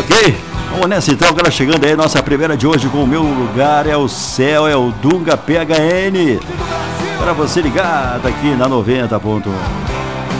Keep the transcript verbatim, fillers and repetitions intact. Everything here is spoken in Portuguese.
Ok? Vamos nessa então, galera, chegando aí, nossa primeira de hoje com o Meu Lugar é o Céu, é o Dunga P H N. Para você ligado aqui na noventa ponto um.